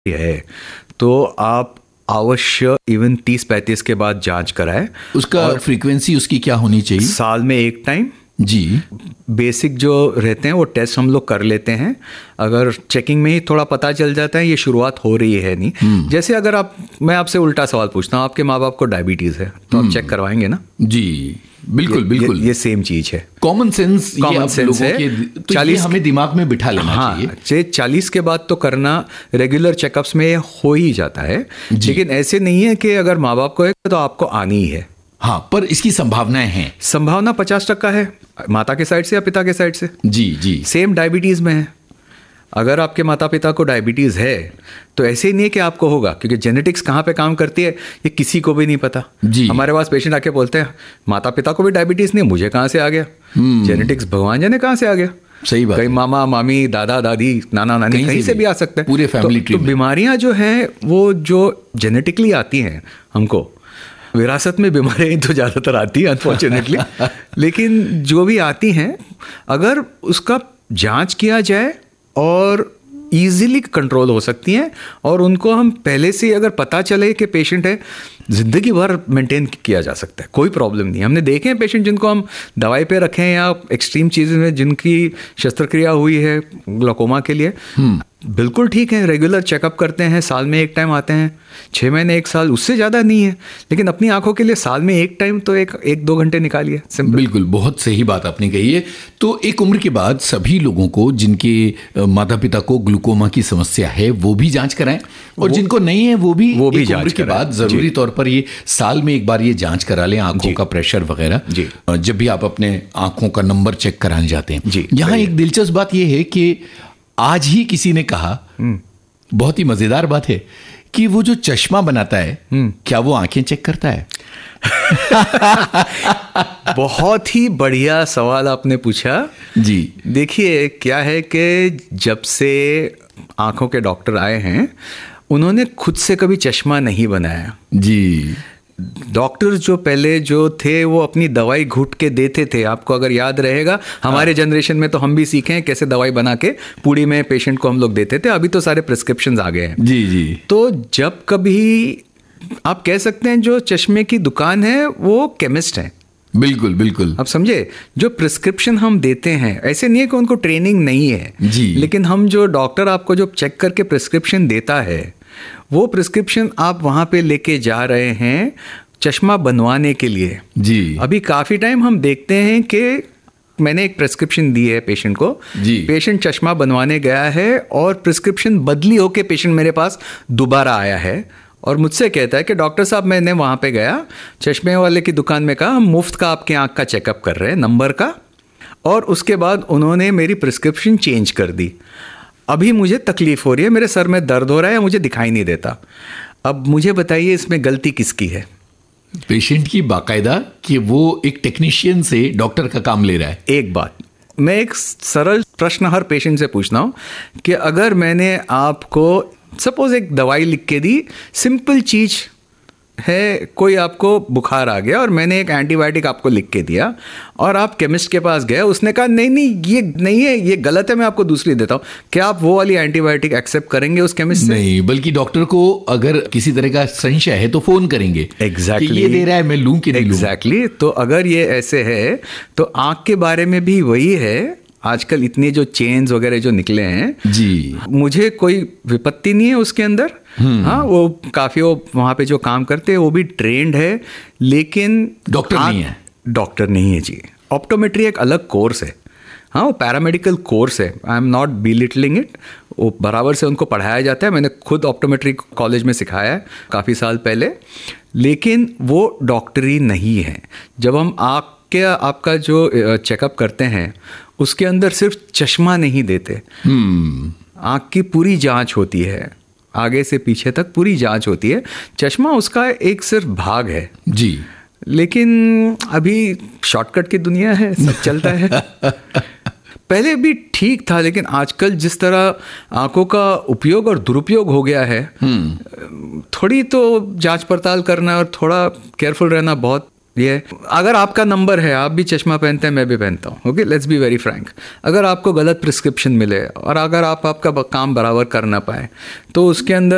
है तो आप अवश्य इवन 30-35 के बाद जांच कराएं। उसका फ्रीक्वेंसी उसकी क्या होनी चाहिए? साल में एक टाइम जी। बेसिक जो रहते हैं वो टेस्ट हम लोग कर लेते हैं। अगर चेकिंग में ही थोड़ा पता चल जाता है ये शुरुआत हो रही है नहीं, जैसे अगर मैं आपसे उल्टा सवाल पूछता हूँ, आपके माँ बाप को डायबिटीज है तो आप चेक करवाएंगे ना? जी बिल्कुल बिल्कुल, ये सेम चीज है। कॉमन सेंस है, तो 40 हमें दिमाग में बिठा लेना चाहिए। 40 के बाद तो करना रेगुलर चेकअप्स में हो ही जाता है, लेकिन ऐसे नहीं है कि अगर माँ बाप को है तो आपको आनी ही है। हाँ, पर इसकी संभावनाएं हैं। संभावना 50% है, माता के साइड से या पिता के साइड से। जी जी, सेम डायबिटीज में है। अगर आपके माता पिता को डायबिटीज़ है तो ऐसे ही नहीं है कि आपको होगा, क्योंकि जेनेटिक्स कहाँ पे काम करती है ये किसी को भी नहीं पता। हमारे पास पेशेंट आके बोलते हैं माता पिता को भी डायबिटीज़ नहीं, मुझे कहाँ से आ गया? जेनेटिक्स भगवान जाने कहाँ से आ गया। सही बात। कहीं मामा मामी दादा दादी नाना नानी कहीं से भी आ सकते हैं, पूरे फैमिली ट्री। तो बीमारियां जो हैं वो जो जेनेटिकली आती हैं, हमको विरासत में बीमारियां तो ज़्यादातर आती हैं अनफॉर्चुनेटली लेकिन जो भी आती हैं अगर उसका जांच किया जाए और ईजिली कंट्रोल हो सकती हैं, और उनको हम पहले से अगर पता चले कि पेशेंट है, ज़िंदगी भर मेंटेन किया जा सकता है, कोई प्रॉब्लम नहीं। हमने देखे हैं पेशेंट जिनको हम दवाई पे रखें या एक्सट्रीम चीज़ें में जिनकी शस्त्रक्रिया हुई है ग्लाकोमा के लिए, बिल्कुल ठीक है, रेगुलर चेकअप करते हैं, साल में एक टाइम आते हैं, 6 महीने 1 साल, उससे ज़्यादा नहीं है, लेकिन अपनी आंखों के लिए साल में एक टाइम तो 1-2 घंटे निकालिए। बिल्कुल, बहुत सही बात आपने कही है। तो एक उम्र के बाद सभी लोगों को जिनके माता पिता को ग्लूकोमा की समस्या है वो भी जांच कराएं, और जिनको नहीं है वो भी एक उम्र के बाद जरूरी तौर पर ये साल में एक बार ये जांच करा लें, आंखों का प्रेशर वगैरह, जब भी आप अपने आंखों का नंबर चेक कराने जाते हैं। यहाँ एक दिलचस्प बात यह है कि आज ही किसी ने कहा, बहुत ही मजेदार बात है, कि वो जो चश्मा बनाता है क्या वो आंखें चेक करता है? बहुत ही बढ़िया सवाल आपने पूछा जी। देखिए क्या है कि जब से आंखों के डॉक्टर आए हैं उन्होंने खुद से कभी चश्मा नहीं बनाया जी। डॉक्टर जो पहले जो थे वो अपनी दवाई घुट के देते थे, आपको अगर याद रहेगा हमारे जनरेशन में तो हम भी सीखे हैं कैसे दवाई बना के पूड़ी में पेशेंट को हम लोग देते थे, अभी तो सारे प्रिस्क्रिप्शंस आ गए हैं जी जी। तो जब कभी आप कह सकते हैं जो चश्मे की दुकान है वो केमिस्ट है। बिल्कुल बिल्कुल, आप समझे, जो प्रिस्क्रिप्शन हम देते हैं ऐसे नहीं है कि उनको ट्रेनिंग नहीं है जी, लेकिन हम जो डॉक्टर आपको जो चेक करके प्रिस्क्रिप्शन देता है वो प्रिस्क्रिप्शन आप वहाँ पे लेके जा रहे हैं चश्मा बनवाने के लिए जी। अभी काफ़ी टाइम हम देखते हैं कि मैंने एक प्रिस्क्रिप्शन दी है पेशेंट को जी, पेशेंट चश्मा बनवाने गया है और प्रिस्क्रिप्शन बदली होके पेशेंट मेरे पास दोबारा आया है और मुझसे कहता है कि डॉक्टर साहब मैंने वहाँ पे गया, चश्मे वाले की दुकान में कहा हम मुफ्त का आपके आँख का चेकअप कर रहे हैं नंबर का, और उसके बाद उन्होंने मेरी प्रिस्क्रिप्शन चेंज कर दी। अभी मुझे तकलीफ हो रही है, मेरे सर में दर्द हो रहा है, मुझे दिखाई नहीं देता। अब मुझे बताइए इसमें गलती किसकी है? पेशेंट की बाकायदा कि वो एक टेक्नीशियन से डॉक्टर का काम ले रहा है। एक बात मैं एक सरल प्रश्न हर पेशेंट से पूछना हूँ कि अगर मैंने आपको सपोज एक दवाई लिख के दी, सिंपल चीज है, कोई आपको बुखार आ गया और मैंने एक एंटीबायोटिक आपको लिख के दिया और आप केमिस्ट के पास गए, उसने कहा नहीं नहीं ये नहीं है, ये गलत है, मैं आपको दूसरी देता हूँ, क्या आप वो वाली एंटीबायोटिक एक्सेप्ट करेंगे उस केमिस्ट से? नहीं, बल्कि डॉक्टर को अगर किसी तरह का संशय है तो फोन करेंगे। एग्जैक्टली, ये दे रहा है मैं लूं कि नहीं लूं। एग्जैक्टली, तो अगर ये ऐसे है तो आंख के बारे में भी वही है। आजकल इतने जो चेन्स वगैरह जो निकले हैं जी, मुझे कोई विपत्ति नहीं है उसके अंदर। हाँ, वो काफ़ी वो वहाँ पे जो काम करते हैं वो भी ट्रेंड है, लेकिन डॉक्टर नहीं है। डॉक्टर नहीं है जी। ऑप्टोमेट्री एक अलग कोर्स है, हाँ वो पैरामेडिकल कोर्स है, I am not belittling it, वो बराबर से उनको पढ़ाया जाता है। मैंने खुद ऑप्टोमेट्री कॉलेज में सिखाया है काफ़ी साल पहले, लेकिन वो डॉक्टरी नहीं है। जब हम आपका जो चेकअप करते हैं उसके अंदर सिर्फ चश्मा नहीं देते, आँख की पूरी जांच होती है, आगे से पीछे तक पूरी जांच होती है। चश्मा उसका एक सिर्फ भाग है जी, लेकिन अभी शॉर्टकट की दुनिया है, सब चलता है। पहले भी ठीक था, लेकिन आजकल जिस तरह आंखों का उपयोग और दुरुपयोग हो गया है, थोड़ी तो जांच पड़ताल करना और थोड़ा केयरफुल रहना बहुत ये। अगर आपका नंबर है, आप भी चश्मा पहनते हैं, मैं भी पहनता हूँ, okay, let's be very Frank, अगर आपको गलत प्रिस्क्रिप्शन मिले और अगर आप आपका काम बराबर कर ना पाए तो उसके अंदर